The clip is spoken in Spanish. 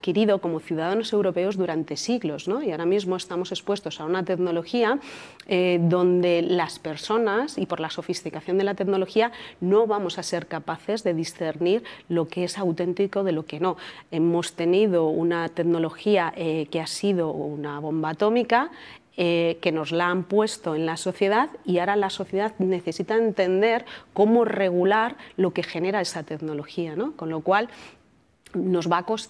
adquirido como ciudadanos europeos durante siglos, ¿no? Y ahora mismo estamos expuestos a una tecnología donde las personas, y por la sofisticación de la tecnología, no vamos a ser capaces de discernir lo que es auténtico de lo que no. Hemos tenido una tecnología que ha sido una bomba atómica, que nos la han puesto en la sociedad, y ahora la sociedad necesita entender cómo regular lo que genera esa tecnología, ¿no? Con lo cual nos va a costar